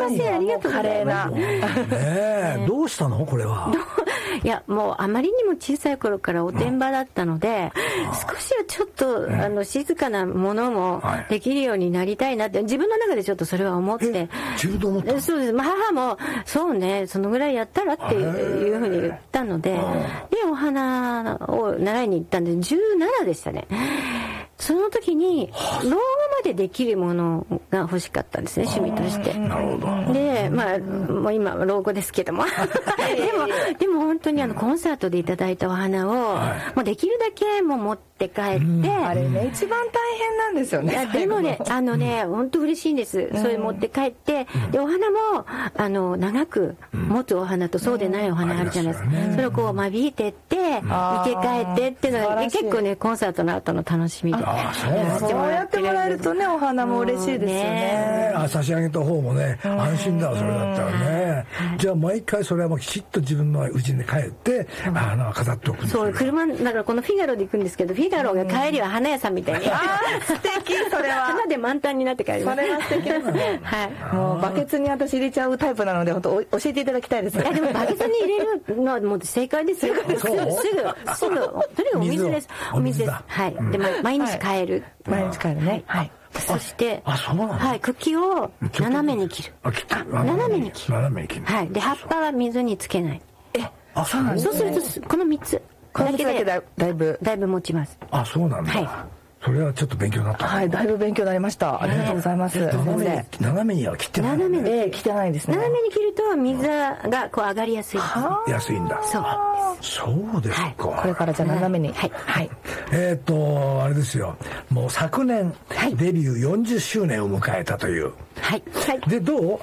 ません、ありがとうございます。 どうしたのこれは。 いや、もうあまりにも小さい頃からおてんばだったので、少しはちょっと静かなものもできるようになりたいなって自分の中でちょっとそれは思って。 自分で思った。 そうです。母もそうね、そのぐらいやったらっていうふうに言ったので、でお花を習いに行ったんで17でしたね。その時に老後までできるものが欲しかったんですね、趣味として。 なるほど。 で、まあもう今は老後ですけどもでも本当にコンサートでいただいたお花を、もうできるだけもう持って帰って、 あれね一番大変なんですよね。 でもね本当嬉しいんです。それ持って帰って、でお花も長く持つお花とそうでないお花あるじゃないですか。それをこう間引いてって生け替えてっていうのが結構ねコンサートの後の楽しみで。 そうやってもらえるとねお花も嬉しいですよね。 差し上げた方もね安心だわ、それだったらね。じゃあ毎回それはもうきちっと自分の家に帰って花を飾っておくんです。 そう、車だからこのフィガロで行くんですけど、フィガロが帰りは花屋さんみたいに素敵。それは花で満タンになって帰ります。 それは素敵ですね。もうバケツに私入れちゃうタイプなので本当教えていただきたいです。 でもバケツに入れるのはもう正解ですよ。すぐとにかくお水です。お水です。はい。でも毎日変える。 毎日変えるね。はい。 そしてそうなんだ。 はい、茎を斜めに切る。斜めに切る。はい。で葉っぱは水につけない。 そうなんです。 そうするとこの3つだけでだいぶ持ちます。 そうなんだ。はい。それはちょっと勉強になった。 はい、だいぶ勉強になりました。ありがとうございます。 斜めには切ってない。 斜めで切ってないですね。 斜めに切ると水がこう上がりやすい。 安いんだ。そうですか。 これからじゃあ斜めに。はい。 あれですよ。もう昨年デビュー40周年を迎えたという。 はい。 でどう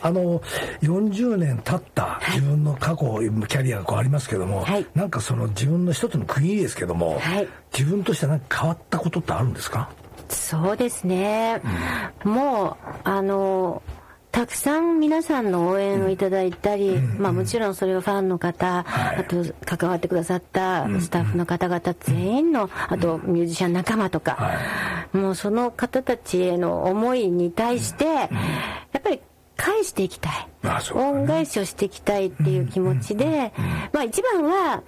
40年経った自分の過去キャリアがこうありますけども、なんかその自分の一つの区切りですけども、自分としてなんか変わったことってあるんですか？ そうですね。もうたくさん皆さんの応援をいただいたり、もちろんそれはファンの方、あと関わってくださったスタッフの方々全員の、あとミュージシャン仲間とか、もうその方たちへの思いに対して、やっぱり返していきたい。恩返しをしていきたいっていう気持ちで、一番は、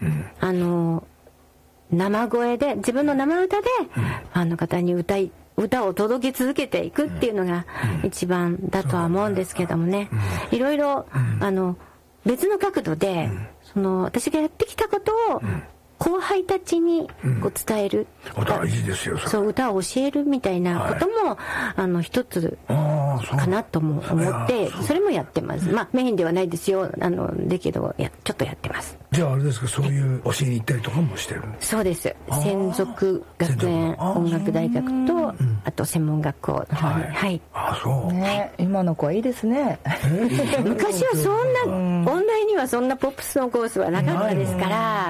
生声で、自分の生歌で、ファンの方に歌を届け続けていくっていうのが一番だとは思うんですけどもね。いろいろ別の角度で私がやってきたことを後輩たちにこう伝える、 大事ですよ。 そう歌を教えるみたいなことも一つかなとも思って、それもやってます。メインではないですよ。だけどちょっとやってます。 じゃああれですか、そういう教えに行ったりとかもしてる？そうです。専属学園音楽大学とあと専門学校。はい。 そうね。 今の子はいいですね。 昔はそんな音大にはそんなポップスのコースはなかったですから。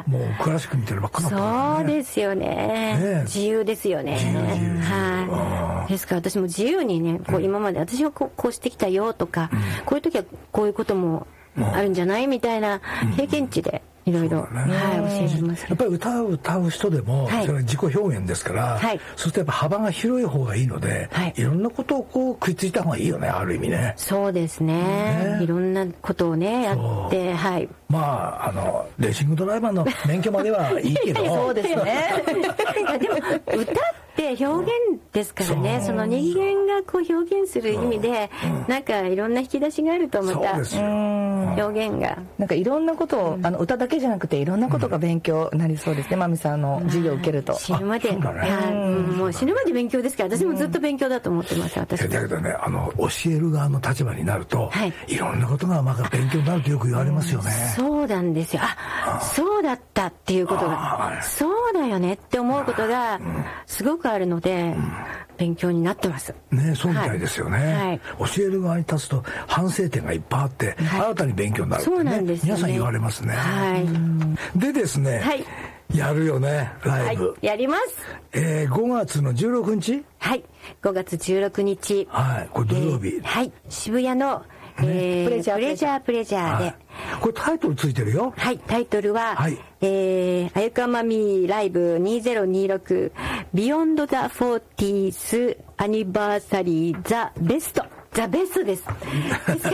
もうクラシック見てるばっかだったからね。 そうですよね。自由ですよね。はい。ですから私も自由にね、今まで私はこうしてきたよとか、こういう時はこういうこともあるんじゃないみたいな経験値でいろいろ教えてます。 やっぱり歌を歌う人でもそれは自己表現ですから、そうするとやっぱ幅が広い方がいいので、いろんなことを食いついた方がいいよね、ある意味ね。 そうですね。いろんなことをねやって、レーシングドライバーの免許まではいいけどそうですね。 でも歌って表現ですからね。その人間がこう表現する意味でなんかいろんな引き出しがあるとまた表現がなんかいろんなことを歌だけじゃなくていろんなことが勉強になりそうですね。まみさんの授業を受けると死ぬまでもう死ぬまで勉強ですから私もずっと勉強だと思ってます。私だけどね教える側の立場になるといろんなことが勉強になるとよく言われますよね。 そうなんですよ。そうだったっていうことがそうだよねって思うことがすごくあるので勉強になってますね。そうみたいですよね。教える側に立つと反省点がいっぱいあって新たに勉強になるってね、皆さん言われますね。でですね、やるよねライブ、 やります。 5月の16日 5月16日これ土曜日、 渋谷のプレジャーで、 これタイトルついてるよ。 タイトルはあゆかまみライブ2026 Beyond the 40th Anniversary The Bestです。